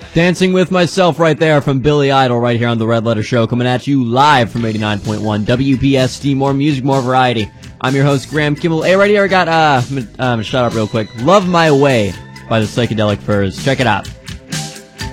Dancing with Myself right there from Billy Idol right here on the Red Letter Show, coming at you live from 89.1 WPST. More music, more variety. I'm your host, Graham Kimball. Hey, right here I got, shout out real quick. Love My Way by the Psychedelic Furs. Check it out.